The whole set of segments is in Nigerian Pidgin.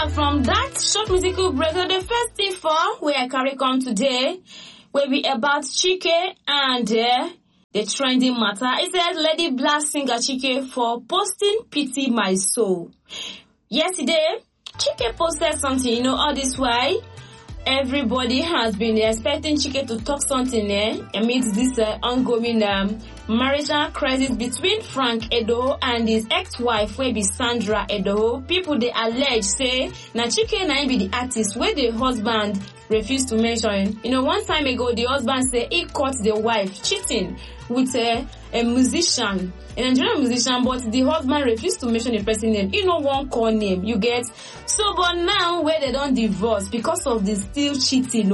from that short musical break, the first thing for where I carry on today will be about Chike and the trending matter. It said Lady Black singer Chike for posting Pity My Soul. Yesterday, Chike posted something, all this why everybody has been expecting Chike to talk something amidst this ongoing marital crisis between Frank Edoho and his ex-wife, wey be Sandra Edoho. People they allege say na Chike na be the artist where the husband refused to mention. One time ago the husband say he caught the wife cheating with a musician, a Nigerian musician, but the husband refused to mention the person's name. One call name, you get. So, but now where they don't divorce because of the still cheating,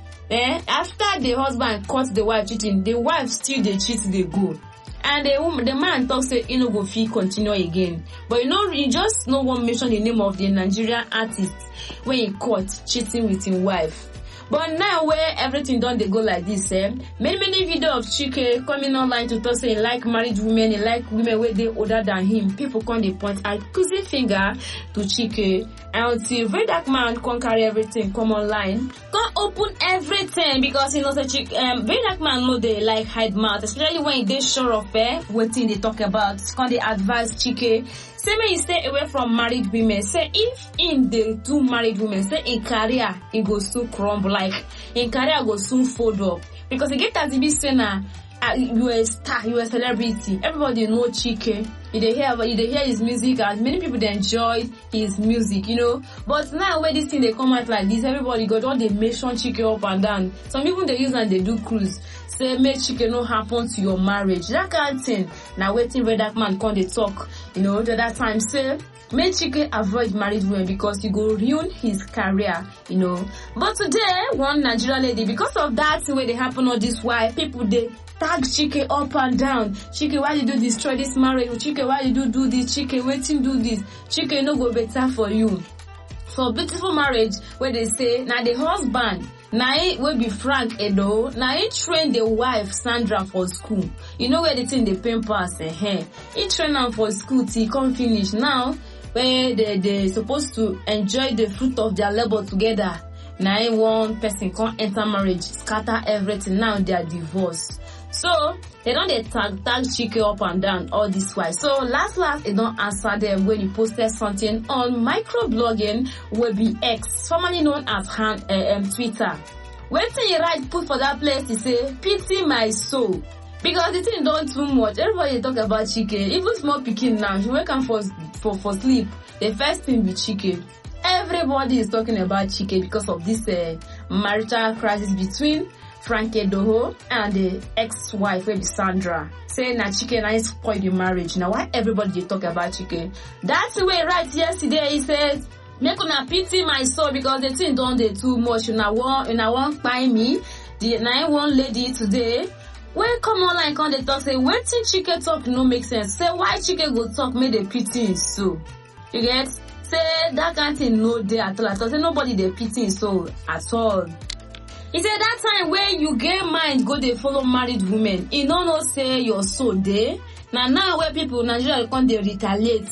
after the husband caught the wife cheating, the wife still they cheat, they go. And the man talks say he no go fit continue again. But you just no one mention the name of the Nigerian artist when he caught cheating with his wife. But now where everything done they go like this, many videos of Chike coming online to talk say he like married women, he like women where they older than him. People come they point accusing finger to Chike until very dark man can't carry everything come online. Can't open everything because say Chike very dark man know they like hide mouth, especially when they sure of what thing they talk about. Can't they advise Chike? Say when you stay away from married women, say if in the two married women, say in career it goes soon crumble, like in career go soon fold up. Because you get as if you say now you a star, you a celebrity, everybody know Chike. You hear his music, and many people they enjoy his music, But now when this thing they come out like this, everybody got all they mention Chike up and down. Some people they use and they do cruise. Say make Chike no happen to your marriage. That kind of thing. Now waiting where that man come they talk, the other time say make Chike avoid married women because you go ruin his career, But today, one Nigerian lady, because of that way they happen all this why people they tag Chike up and down. Chike, why did you destroy this marriage? Chike, why did you do this? Chike, waiting do this. Chike no go better for you. For beautiful marriage, where they say now the husband will be Frank Edoho. Now he trained the wife Sandra for school. Where the thing they pay pass he trained her for school till he can't finish. Now where they supposed to enjoy the fruit of their labor together. Now one person can't enter marriage, scatter everything. Now they are divorced. So they don't tag Chike up and down all this while. So last they don't answer them when he posted something on microblogging will be X, formerly known as Twitter. When he write put for that place, he say pity my soul. Because the thing don't too much. Everybody talk about Chike. Even small pikin now, she wake up for sleep. The first thing be Chike. Everybody is talking about Chike because of this marital crisis between Frank Edoho and the ex-wife, will be Sandra. Saying that Chike na spoil the marriage. Now why everybody they talk about Chike? That's the way right yesterday he said, make una pity my soul because the thing don't do too much. Una won't buy me. The 9-1 lady today. When come online come they talk say waiting Chike talk no make sense. Say why Chike go talk make the pity his soul. You get? Say that kind of thing no day at all. Say nobody they pity his soul at all. He said that time where you get mind go they follow married women. You know say your soul there. Now where people in Nigeria come they retaliate,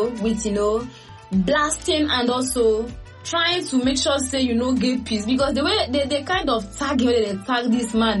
with blasting and also trying to make sure say get peace because the way they kind of tag this man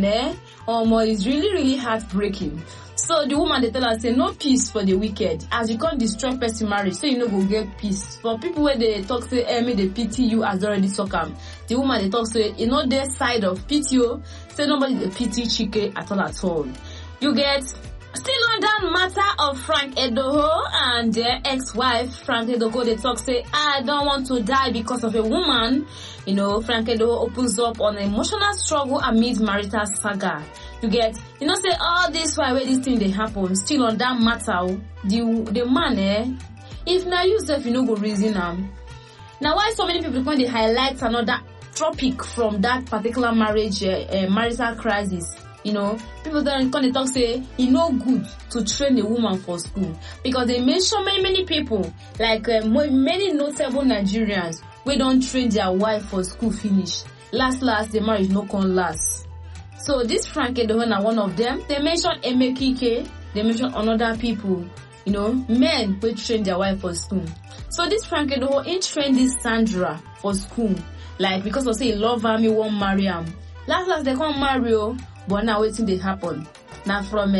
is really heartbreaking. So the woman they tell us say no peace for the wicked as you can't destroy person marriage so go get peace. For people where they talk say may they pity you as already talk the woman they talk say their side of PTO say nobody they pity Chike at all. You get. Still on that matter of Frank Edoho and their ex-wife, Frank Edoho, they talk say, I don't want to die because of a woman. Frank Edoho opens up on an emotional struggle amid marital saga. You get, say all this why where this thing they happen. Still on that matter, the man, if now you self, go reason Now why so many people when they highlight another topic from that particular marriage, marital crisis? People then come talk say it's no good to train a woman for school because they mention many people like many notable Nigerians we don't train their wife for school finish. Last the marriage no can last. So this Frank Edoho na one of them. They mention Emekike, they mention another people men wey train their wife for school. So this Frank Edoho, he train this Sandra for school, like because of say he love her, he won't marry him. Last they can't marry, but now wetin dey happen. Now from